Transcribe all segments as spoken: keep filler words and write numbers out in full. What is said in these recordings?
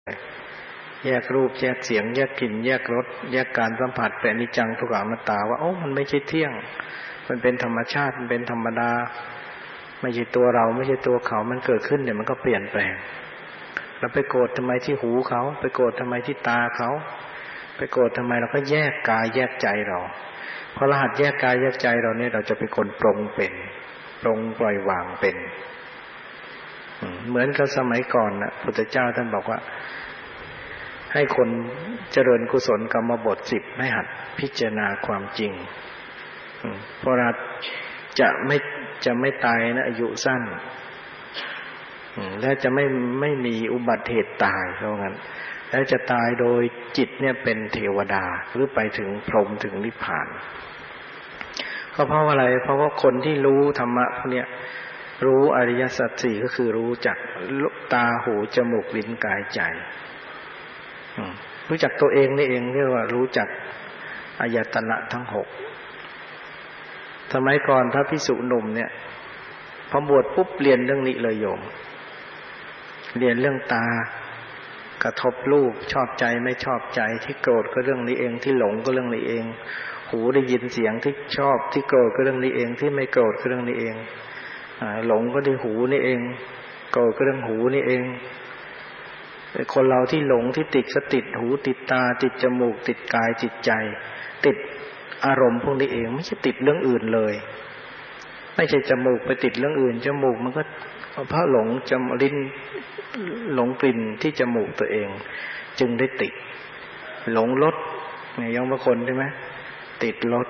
แยกรูปแยกเสียงแยกกลิ่นแยกรสแยกการสัมผัสเป็นอนิจจังทุกขังอนัตตาว่าโอ้มันไม่ใช่เที่ยงมันเป็นธรรมชาติมันเป็นธรรมดาไม่ใช่ตัวเราไม่ใช่ตัวเขามันเกิดขึ้นเดี๋ยวมันก็เปลี่ยนแปลงเราไปโกรธทำไมที่หูเขาไปโกรธทำไมที่ตาเขาไปโกรธทำไมเราก็แยกกายแยกใจเราพอรหัสแยกกายแยกใจเราเนี่ยเราจะเป็นคนปรงเป็นปรงปล่อยวางเป็นเหมือนกับสมัยก่อนนะพุทธเจ้าท่านบอกว่าให้คนเจริญกุศลกรรมบทสิบให้หัดพิจารณาความจริงเพราะเราจะไม่จะไม่ตายนะอายุสั้นและจะไม่ไม่มีอุบัติเหตุตายเพราะงั้นแล้วจะตายโดยจิตเนี่ยเป็นเทวดาหรือไปถึงพรหมถึงนิพพานก็เพราะอะไรเพราะว่าคนที่รู้ธรรมะพวกเนี้ยรู้อริยสัจสี่ก็คือรู้จักตาหูจมูกลิ้นกายใจรู้จักตัวเองนี่เองเรียกว่ารู้จักอายตนะทั้งหกสมัยก่อนพระภิกษุหนุ่มเนี่ยพอบวชปุ๊บเรียนเรื่องนี้เลยโยมเรียนเรื่องตากระทบรูปชอบใจไม่ชอบใจที่โกรธก็เรื่องนี้เองที่หลงก็เรื่องนี้เองหูได้ยินเสียงที่ชอบที่โกรธก็เรื่องนี้เองที่ไม่โกรธก็เรื่องนี้เองหลงก็ที่หูนี่เองโกรธก็เรื่องหูนี่เองคนเราที่หลงที่ติดก็ติดหูติดตาติดจมูกติดกายติดใจติดอารมณ์พวกนี้เองไม่ใช่ติดเรื่องอื่นเลยไม่ใช่จมูกไปติดเรื่องอื่นจมูกมันก็เพราะหลงจมลิ้นหลงกลิ่นที่จมูกตัวเองจึงได้ติดหลงรสเนี่ยยังบางคนใช่ไหมติดรส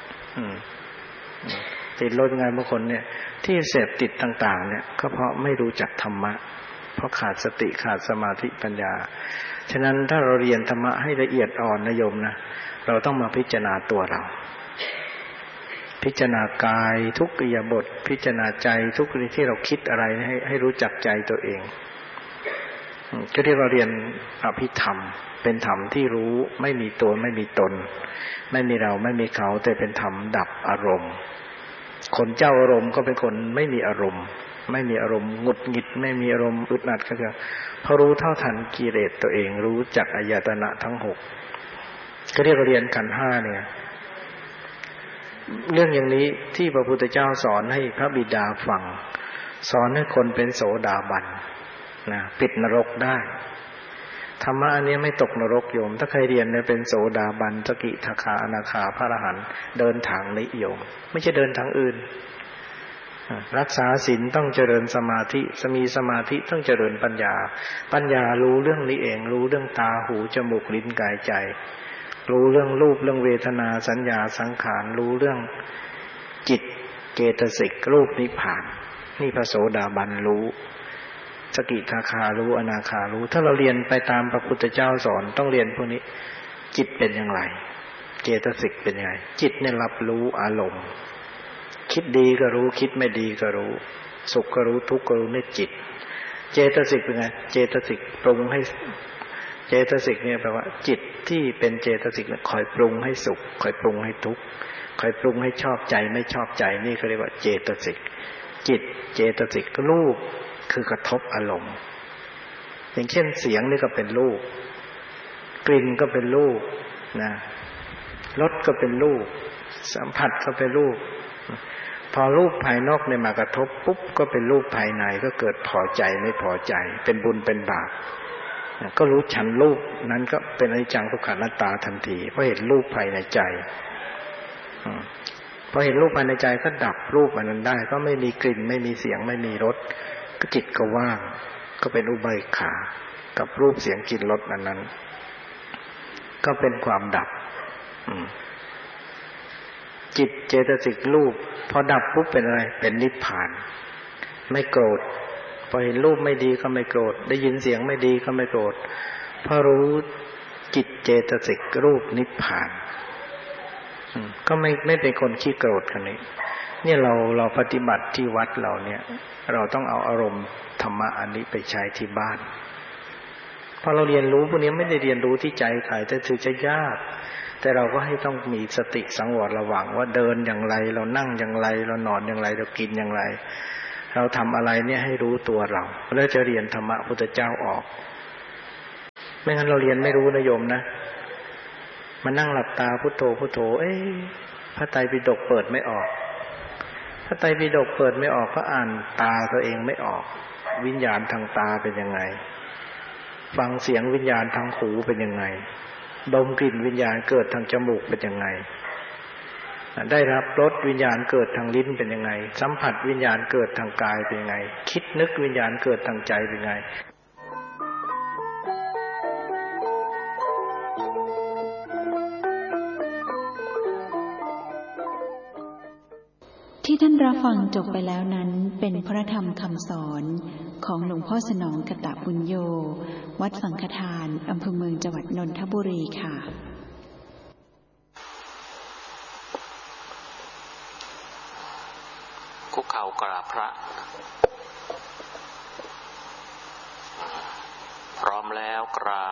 ติดรสไงบางคนเนี่ยที่เสพติดต่างๆเนี่ยก็เพราะไม่รู้จักธรรมะเพราะขาดสติขาดสมาธิปัญญาฉะนั้นถ้าเราเรียนธรรมะให้ละเอียดอ่อนนะโยมนะเราต้องมาพิจารณาตัวเราพิจารณากายทุกอิริยาบถพิจารณาใจทุกที่เราคิดอะไรให้ให้รู้จักใจตัวเองก็ที่เราเรียนอภิธรรมเป็นธรรมที่รู้ไม่มีตัวไม่มีตนไม่มีเราไม่มีเขาแต่เป็นธรรมดับอารมณ์คนเจ้าอารมณ์ก็เป็นคนไม่มีอารมณ์ไม่มีอารมณ์หงุดหงิดไม่มีอารมณ์อึดอัดก็คือเพราะรู้เท่าทันกิเลสตัวเองรู้จักอายตนะทั้งหกก็ที่เราเรียนขันธ์ห้าเนี่ยเรื่องอย่างนี้ที่พระพุทธเจ้าสอนให้พระบิดาฟังสอนให้คนเป็นโสดาบันนะปิดนรกได้ธรรมะอันนี้ไม่ตกนรกโยมถ้าใครเรียนเนี่ยเป็นโสดาบันสกิทาคาอนาคาพระอรหันต์เดินทางนิยมไม่ใช่เดินทางอื่นรักษาศีลต้องเจริญสมาธิสมีสมาธิต้องเจริญปัญญาปัญญารู้เรื่องนี้เองรู้เรื่องตาหูจมูกลิ้นกายใจรู้เรื่องรูปเรื่องเวทนาสัญญาสังขารรู้เรื่องจิตเจตสิกรูปนิพพานนี่พระโสดาบันรู้สกิทาคารู้อนาคารู้ถ้าเราเรียนไปตามพระพุทธเจ้าสอนต้องเรียนพวกนี้จิตเป็นอย่างไรเจตสิกเป็นยังไงจิตเนี่ยรับรู้อารมณ์คิดดีก็รู้คิดไม่ดีก็รู้สุขก็รู้ทุกข์ก็รู้ในจิตเจตสิกเป็นไงเจตสิกปรุงให้เจตสิกเนี่ยแปลว่าจิตที่เป็นเจตสิกเนี่ยคอยปรุงให้สุขคอยปรุงให้ทุกข์คอยปรุงให้ชอบใจไม่ชอบใจนี่เขาเรียกว่าเจตสิกจิตเจตสิกก็รูปคือกระทบอารมณ์อย่างเช่นเสียงนี่ก็เป็นรูปกลิ่นก็เป็นรูปนะรสก็เป็นรูปสัมผัสก็เป็นรูปพอรูปภายนอกเนี่ยมากระทบปุ๊บก็เป็นรูปภายในก็เกิดพอใจไม่พอใจเป็นบุญเป็นบาปก็รู้ฉันรูปนั้นก็เป็นอนิจจังทุกขังอนัตตาทันทีเพราะเห็นรูปภายในใจพอเห็นรูปภายในใจก็ดับรูปอันนั้นได้ก็ไม่มีกลิ่นไม่มีเสียงไม่มีรสก็จิตก็ว่างก็เป็นอุเบกขากับรูปเสียงกลิ่นรสนั้นนั้นก็เป็นความดับจิตเจตสิกรูปพอดับปุ๊บเป็นอะไรเป็นนิพพานไม่โกรธพอเห็นรูปไม่ดีก็ไม่โกรธได้ยินเสียงไม่ดีก็ไม่โกรธพอรู้จิตเจตสิกรูปนิพพานก็ไม่ไม่เป็นคนขี้โกรธกันนี้เนี่ยเราเราปฏิบัติที่วัดเราเนี่ยเราต้องเอาอารมณ์ธรรมะอันนี้ไปใช้ที่บ้านพอเราเรียนรู้พวกนี้ไม่ได้เรียนรู้ที่ใจใครแต่ถือจะยากแต่เราก็ให้ต้องมีสติสังวรระวังว่าเดินอย่างไรเรานั่งอย่างไรเรานอนอย่างไรเรากินอย่างไรเราทำอะไรเนี่ยให้รู้ตัวเราแล้วจะเรียนธรรมะพุทธเจ้าออกไม่งั้นเราเรียนไม่รู้นะโยมนะมานั่งหลับตาพุทโธพุทโธเอ๊ะพระไตรปิฎกเปิดไม่ออกพระไตรปิฎกเปิดไม่ออกก็อ่านตาตัวเองไม่ออกวิญญาณทางตาเป็นยังไงฟังเสียงวิญญาณทางหูเป็นยังไงดมกลิ่นวิญญาณเกิดทางจมูกเป็นยังไงได้รับรสวิญญาณเกิดทางลิ้นเป็นยังไงสัมผัสวิญญาณเกิดทางกายเป็นยังไงคิดนึกวิญญาณเกิดทางใจเป็นยังไงที่ท่านรับฟังจบไปแล้วนั้นเป็นพระธรรมคำสอนของหลวงพ่อสนองกตปุญโญวัดสังฆทานอำเภอเมืองจังหวัดนนทบุรีค่ะคุกเข่ากราบพระพร้อมแล้วกราบ